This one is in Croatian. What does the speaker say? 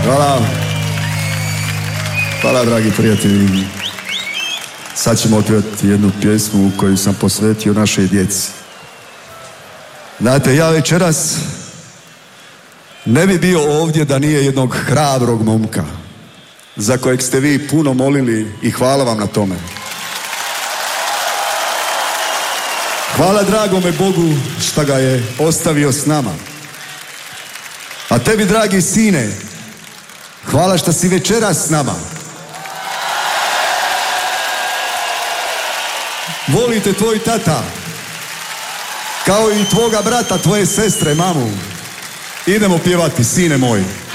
Hvala. Hvala, dragi prijatelji. Sad ćemo otvoriti jednu pjesmu koju sam posvetio našoj djeci. Znate, ja večeras ne bi bio ovdje da nije jednog hrabrog momka za kojeg ste vi puno molili i hvala vam na tome. Hvala dragome Bogu što ga je ostavio s nama. A tebi, dragi sine, hvala što si večeras s nama. Volite tvoj tata, kao i tvoga brata, tvoje sestre, mamu. Idemo pjevati, sine moj.